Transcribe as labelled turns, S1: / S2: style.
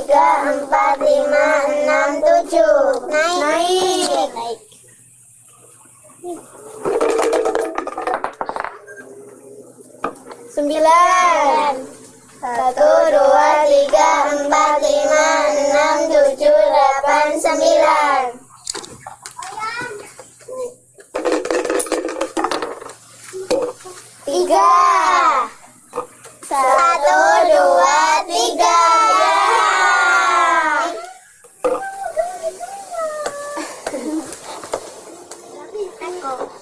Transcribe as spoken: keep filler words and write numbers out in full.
S1: tiga, empat, lima, enam, tujuh. Naik. Naik. Naik. Sembilan. Satu, dua, tiga, empat, lima, enam, tujuh, delapan, sembilan. Tiga. Satu, dua, tiga. Ya.